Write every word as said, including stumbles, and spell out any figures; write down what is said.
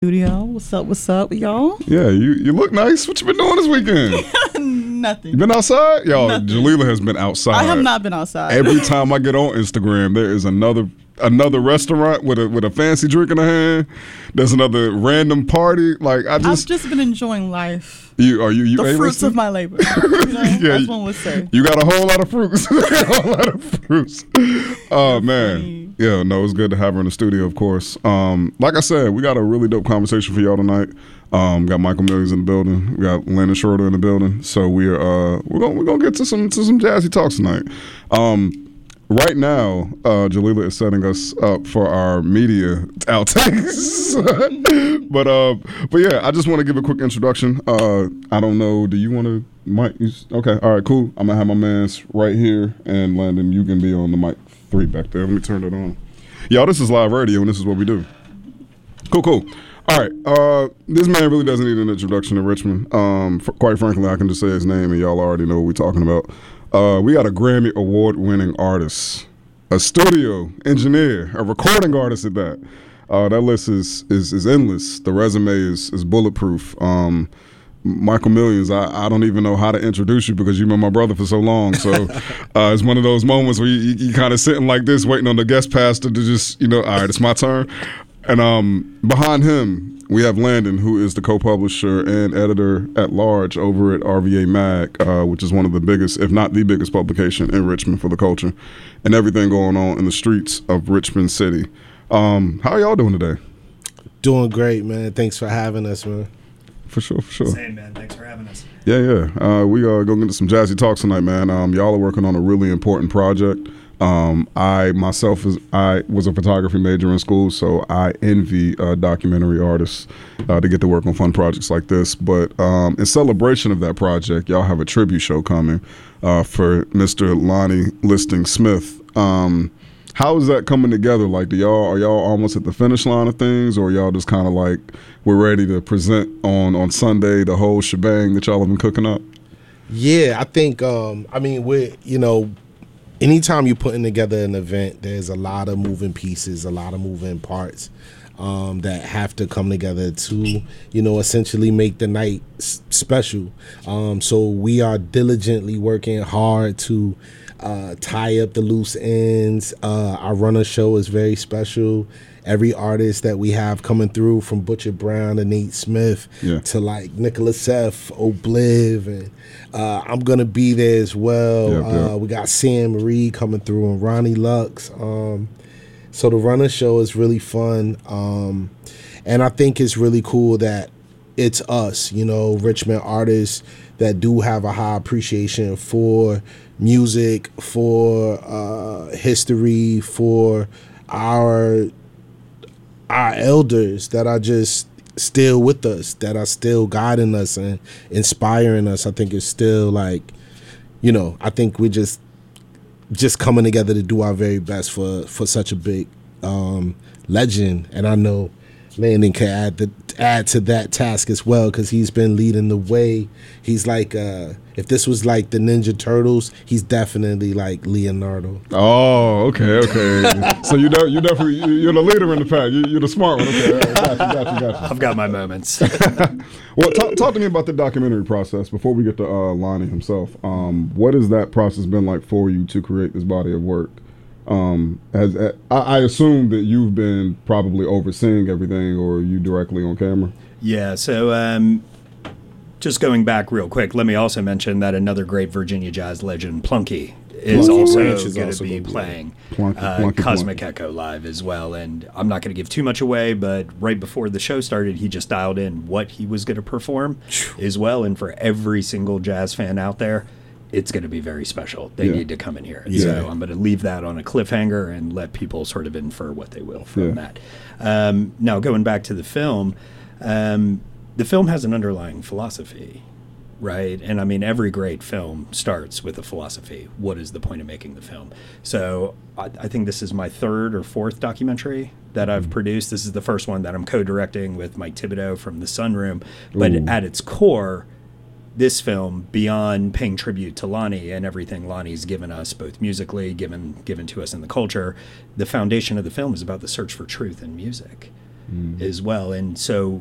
Studio. What's up? What's up, y'all? Yeah, you, you look nice. What you been doing this weekend? Nothing. You been outside? Y'all, Nothing. Jalila has been outside. I have not been outside. Every time I get on Instagram, there is another another restaurant with a with a fancy drink in the hand. There's another random party. Like I just, I've just been enjoying life. You are you you the fruits to? of my labor. You know, yeah, as one would say. You got a whole lot of fruits. a whole lot of fruits. Oh That's man. funny. Yeah, no, it's good to have her in the studio, of course. Um, like I said, we got a really dope conversation for y'all tonight. Um, got Michael Millions in the building. We got Landon Schroeder in the building. So we're uh, we're gonna we're gonna get to some to some jazzy talks tonight. Um, right now, uh, Jalila is setting us up for our media outtakes. but uh, but yeah, I just want to give a quick introduction. Uh, I don't know. Do you want to? Mike? You, okay. All right. Cool. I'm gonna have my man's right here, and Landon, you can be on the mic three back there. Let me turn it on. Y'all, this is live radio, and this is what we do. Cool, cool. All right. Uh, this man really doesn't need an introduction to Richmond. Um, f- quite frankly, I can just say his name, and y'all already know what we're talking about. Uh, we got a Grammy award-winning artist, a studio engineer, a recording artist at that. Uh, that list is, is is endless. The resume is is bulletproof. Um, Michael Millions, I, I don't even know how to introduce you because you've been my brother for so long. So uh, it's one of those moments where you, you, you kind of sitting like this, waiting on the guest pastor to just, you know, all right, it's my turn. And um, behind him, we have Landon, who is the co-publisher and editor at large over at R V A Mag, uh, which is one of the biggest, if not the biggest publication in Richmond for the culture and everything going on in the streets of Richmond City. Um, how are y'all doing today? Doing great, man. Thanks for having us, man. For sure, for sure. Same, man. Thanks for having us. Yeah, yeah. Uh, we are going to get some jazzy talks tonight, man. Um, y'all are working on a really important project. Um, I myself is I was a photography major in school, so I envy uh, documentary artists uh, to get to work on fun projects like this. But um, in celebration of that project, y'all have a tribute show coming uh, for Mister Lonnie Listing Smith. Um, How is that coming together? Like, do y'all are y'all almost at the finish line of things, or y'all just kind of like we're ready to present on on Sunday the whole shebang that y'all have been cooking up? Yeah, I think. Um, I mean, we you know, anytime you're putting together an event, there's a lot of moving pieces, a lot of moving parts um, that have to come together to, you know, essentially make the night s- special. Um, so we are diligently working hard to Uh, tie up the loose ends. Uh, our runner show is very special. Every artist that we have coming through, from Butcher Brown to Nate Smith yeah. to like Nicholas F, Obliv, and uh, I'm gonna be there as well. Yep, yep. Uh, we got Sam Marie coming through and Ronnie Lux. Um, so the runner show is really fun, um, and I think it's really cool that it's us, you know, Richmond artists that do have a high appreciation for music, for uh, history, for our our elders that are just still with us, that are still guiding us and inspiring us. I think it's still like, you know, I think we're just just coming together to do our very best for for such a big um, legend. And I know Landon can add the add to that task as well, because he's been leading the way. He's like, uh, if this was like the Ninja Turtles, he's definitely like Leonardo. Oh, okay, okay. So you know, you definitely you're the leader in the pack. You, you're the smart one. Okay, right, got you, got you, got you. I've got my moments. Well, talk, talk to me about the documentary process before we get to uh, Lonnie himself. Um, what has that process been like for you to create this body of work? Um, as I, I assume that you've been probably overseeing everything, or are you directly on camera? Yeah, so um, just going back real quick, let me also mention that another great Virginia jazz legend, Plunky, is Plunky also Ranch is going also to be gonna be playing Plunky, uh, Plunky, Cosmic Plunky. Echo live as well. And I'm not going to give too much away, but right before the show started, he just dialed in what he was going to perform as well. And for every single jazz fan out there, it's going to be very special. They Yeah. need to come in here. Yeah. So I'm going to leave that on a cliffhanger and let people sort of infer what they will from Yeah. that. Um, now, going back to the film, um, the film has an underlying philosophy, right? And I mean, every great film starts with a philosophy. What is the point of making the film? So I, I think this is my third or fourth documentary that I've Mm-hmm. produced. This is the first one that I'm co-directing with Mike Thibodeau from The Sunroom. But Ooh. at its core, this film, beyond paying tribute to Lonnie and everything Lonnie's given us, both musically, given given to us in the culture, the foundation of the film is about the search for truth in music. as well. And so